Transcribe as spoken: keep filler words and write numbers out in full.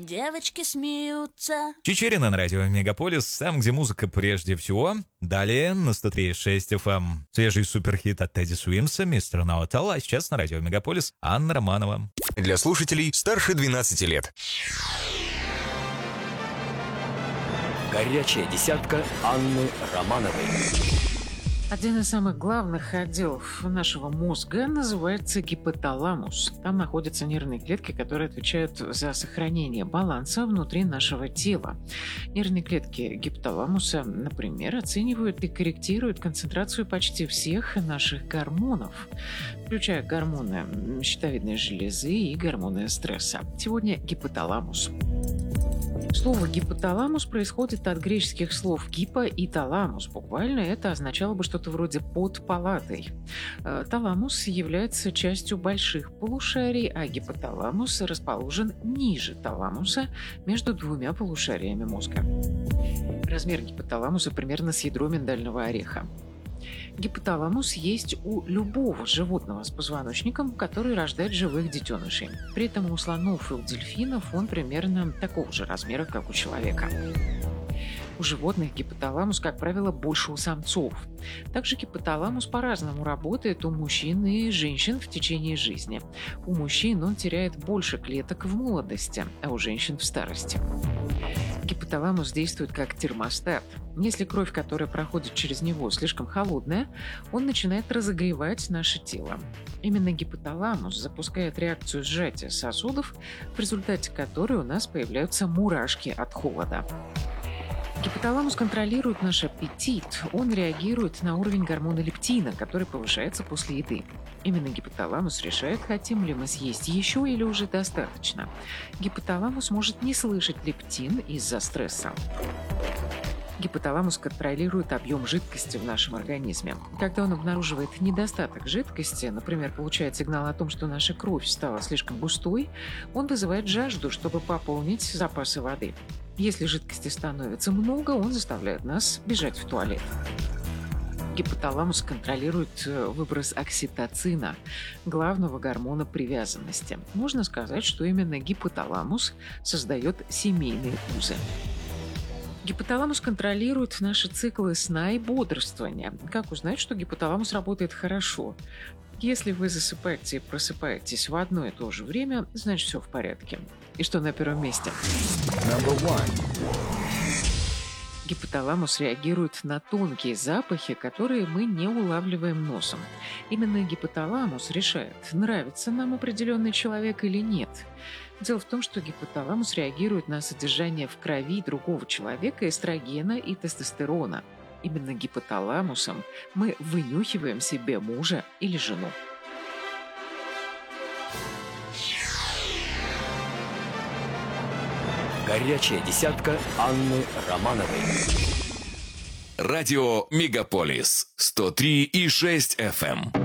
девочки смеются. Чичерина на радио Мегаполис, там, где музыка прежде всего. Далее на сто три и шесть эф эм. Свежий суперхит от Тедди Суимса, мистер Наутал, а сейчас на радио Мегаполис Анна Романова. Для слушателей старше двенадцати лет. Горячая десятка Анны Романовой. Один из самых главных отделов нашего мозга называется гипоталамус. Там находятся нервные клетки, которые отвечают за сохранение баланса внутри нашего тела. Нервные клетки гипоталамуса, например, оценивают и корректируют концентрацию почти всех наших гормонов, включая гормоны щитовидной железы и гормоны стресса. Сегодня гипоталамус. Слово «гипоталамус» происходит от греческих слов «гипо» и «таламус». Буквально это означало бы что-то вроде «под палатой». Таламус является частью больших полушарий, а гипоталамус расположен ниже таламуса между двумя полушариями мозга. Размер гипоталамуса примерно с ядро миндального ореха. Гипоталамус есть у любого животного с позвоночником, который рождает живых детенышей. При этом у слонов и у дельфинов он примерно такого же размера, как у человека. У животных гипоталамус, как правило, больше у самцов. Также гипоталамус по-разному работает у мужчин и женщин в течение жизни. У мужчин он теряет больше клеток в молодости, а у женщин в старости. Гипоталамус действует как термостат. Если кровь, которая проходит через него, слишком холодная, он начинает разогревать наше тело. Именно гипоталамус запускает реакцию сжатия сосудов, в результате которой у нас появляются мурашки от холода. Гипоталамус контролирует наш аппетит. Он реагирует на уровень гормона лептина, который повышается после еды. Именно гипоталамус решает, хотим ли мы съесть еще или уже достаточно. Гипоталамус может не слышать лептин из-за стресса. Гипоталамус контролирует объем жидкости в нашем организме. Когда он обнаруживает недостаток жидкости, например, получает сигнал о том, что наша кровь стала слишком густой, он вызывает жажду, чтобы пополнить запасы воды. Если жидкости становится много, он заставляет нас бежать в туалет. Гипоталамус контролирует выброс окситоцина, главного гормона привязанности. Можно сказать, что именно гипоталамус создает семейные узы. Гипоталамус контролирует наши циклы сна и бодрствования. Как узнать, что гипоталамус работает хорошо? Если вы засыпаете и просыпаетесь в одно и то же время, значит, все в порядке. И что на первом месте? Гипоталамус реагирует на тонкие запахи, которые мы не улавливаем носом. Именно гипоталамус решает, нравится нам определенный человек или нет. Дело в том, что гипоталамус реагирует на содержание в крови другого человека эстрогена и тестостерона. Именно гипоталамусом мы вынюхиваем себе мужа или жену. Горячая десятка Анны Романовой. Радио Мегаполис сто три и шесть эф эм.